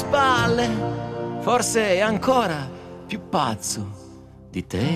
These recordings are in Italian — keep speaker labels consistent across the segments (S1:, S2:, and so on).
S1: spalle, forse è ancora più pazzo di te.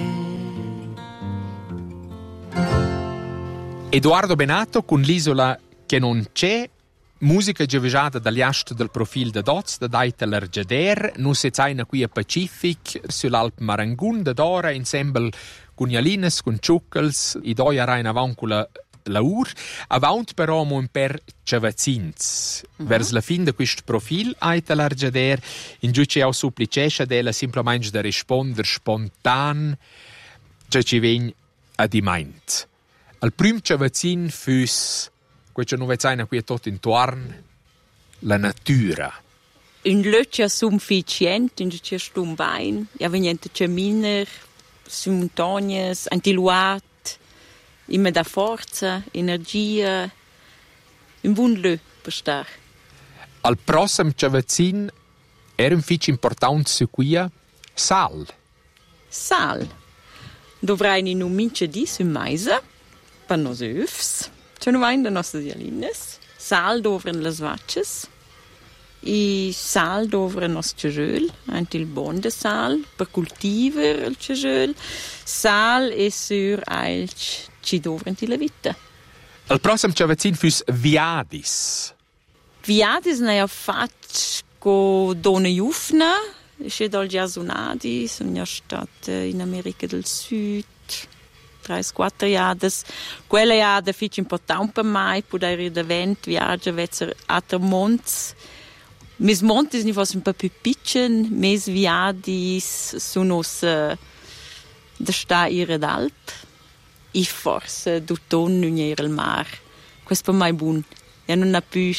S2: Edoardo Benato con l'isola che non c'è, musica gioveggiata dagli ast del profil de Doz da Daita l'Argiader, nu se zaina qui a Pacific sull'Alp Marangun da Dora insieme con Jalines, con Ciuccals, i doi a in avanti con la ur, avanti però mon per Cavazzins. Vers la fin de questo profil Aita l'Argiader, in giù c'è auch supplicescia della semplicemente da rispondere spontan, cioè ci vegn a di meint. Al prim Cavazzin füs questa non vede qui tutto intorno, la natura.
S3: In luccia sufficiente, in luccia stumbain, ja veniente caminer, su montagne, antiluat, immer da forza, energia, un buon lö per star.
S2: Al prossimo Cavazzin era un fic importante su qui sal.
S3: Sal. Dovrai in un mince di su maisa, per nos öfs. C'è un wein da nostre Jalines, sal dovren las vacces, e sal dovren nos cegöl, anche il bon de sal, per cultiver il cegöl, sal e sur alc, ci dovren ti la vita.
S2: Al prossimo Cavazzin füs viadis.
S3: Viadis ne ha fatto con Dona Jufna, c'è dal Giasonadi, sono già stata in America del Sud, 3-4 jahres. Quella jahre fich important per mai, poder ir da vent, viaggia, vezzer altre monts. Mes montis ni fossen un po' più piccen, mes viadis sono da sta ir ad Alp. I forse d'autun non era il mar. Questo per mai buon. Ja non ha più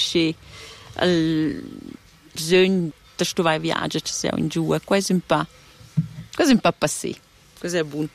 S3: il bisogno da sto vai viaggia, ci sia in giù. Questo un po' passé. Questo è buon.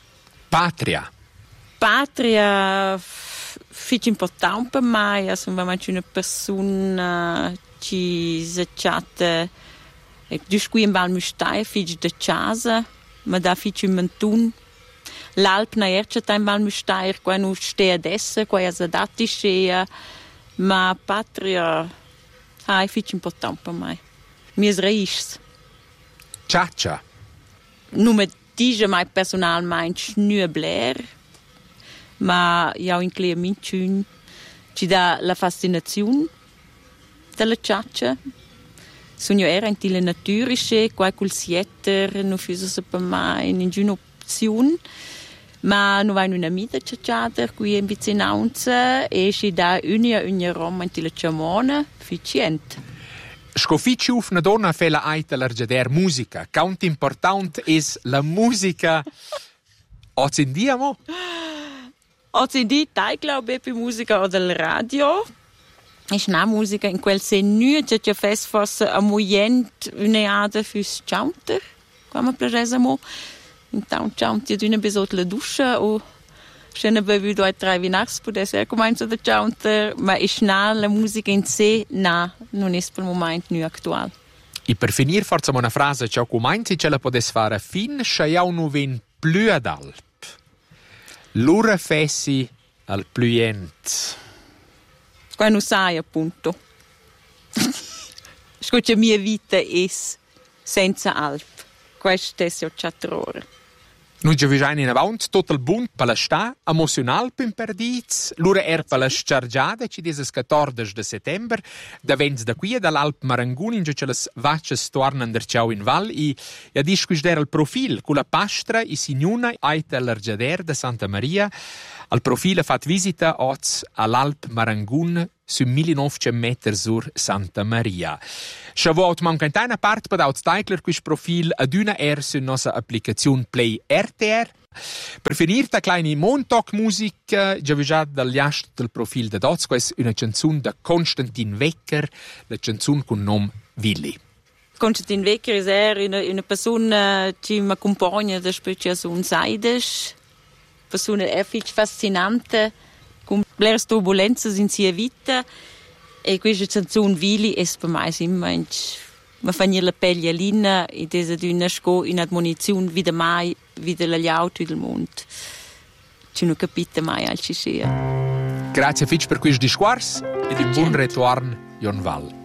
S3: Patria fic important per mai, sono veramente una persona che si chatta giusto qui in Val Müstair, fic de casa, ma da fic un mentun. L'Alp na erceta in Val Müstair, qua non stea adesso, qua è zadati scea, ma patria è fic important per mai. Mi sreisce.
S2: Ciaccia.
S3: Nume dice mai personalmente schnübler, ma io in clear minciun ci dà la fascinazione della ciaccia. Sono era in tile naturische, qua col sietter, non fuse per mai nessuna opzione, ma non va in una mita ciacciata qui in vicinanza e ci dà una Roma in tile ciamona, efficiente.
S2: Scofici una donna fa la aita l'Argiader musica. Count important is la musica. Oggi in dia mo?
S3: Oggi in dia, dai glaube per musica o del radio. È una musica in quel senso che ci fa forse a moment una ade fürs chanter. Come piacesimo. Intanto chanti ad una besot la duscia o schöne bevi 2-3 vinars può essere comincia da chanter, ma è la musica in sé non è per il momento più attuale.
S2: E per finire forse una frase che ho cominciato ce la potessi fare fin se io non ven più ad Alp. L'ora fessi al pluient.
S3: Qua non sai appunto. Scusa, mia vita è senza Alp. Questo è il 4 ore.
S2: Noi ci vediamo in avanti tutto il buon per la sta, emozional per diz. L'ora per la sciargiada, ci dice il 14 settembre, da vens da qui dall'Alp Marangun, in cui le vacce tornano da ciao in val, e a discutere il profilo con la pastra e signuna Aita l'Argiader de Santa Maria. Al profilo fat visita oggi all'Alp Marangun su 1900 metri sur Santa Maria. Se vuot manca una parte per outsteichler questo profil ad una su nostra applicazione Play RTR. Per finire la kleine Montag musica, già viaggiata dagli ast del profil da Doz, questa è una canzone da Konstantin Wecker, la canzone con nome Willi.
S3: Konstantin Wecker è una persona che mi accompagna da speciazione Seides, persona fascinante, con le turbulenze in sua vita, e questa canzone Willi è per me sempre ma fanno la pelle lina e desa d'una sco in admonizione vide mai vide gli auti del mondo ci non capite mai al ci sia.
S2: Grazie Fitch per questo discorso e un buon ritorno Jon Val.